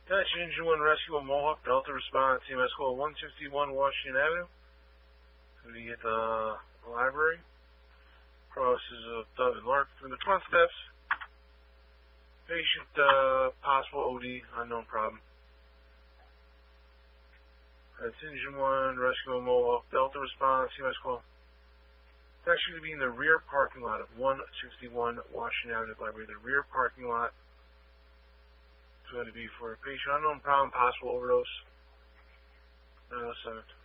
Dispatch Engine 1 Rescue on Mohawk, Delta respond, TMS call 161 Washington Avenue. So we get the library. Crosses of Doug and Lark through the front steps. Patient, possible OD, unknown problem. That's Engine 1 Rescue on Mohawk, Delta respond, TMS call. It's actually going to be in the rear parking lot of 161 Washington Avenue Library, the rear parking lot. It's going to be for a patient, unknown problem, possible overdose. 907.